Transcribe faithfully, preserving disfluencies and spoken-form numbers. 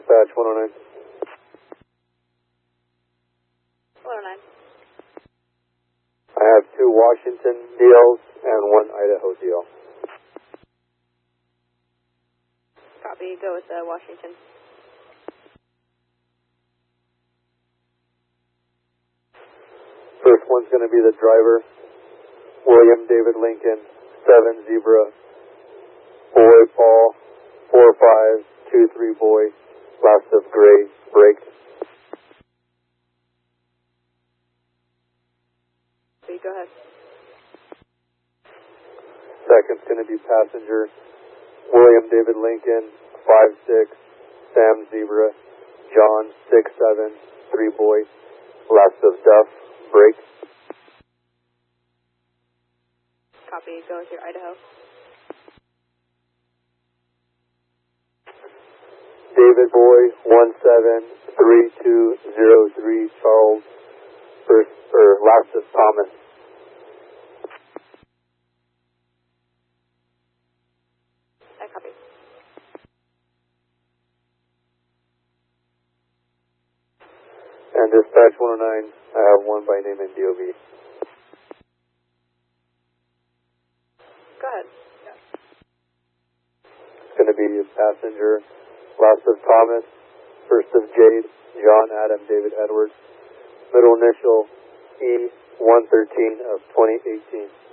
dispatch one oh nine. one oh nine. I have two Washington D Ls and one Idaho D L. Copy, go with uh, Washington. First one's going to be the driver, William David Lincoln, seven Zebra, boy Paul, four five two three boy, last of gray, break. Go ahead. Second's going to be passenger, William David Lincoln, five six, Sam Zebra, John, six seven, three boy, last of Duff, break. Copy, go with your Idaho. David Boy, one seven three two zero three, Charles, first, or last of Thomas. I copy. And dispatch one oh nine, I have one by name and D O B. Go ahead. It's going to be a passenger, last of Thomas, first of Jade, John Adam David Edwards, middle initial E one thirteen of twenty eighteen.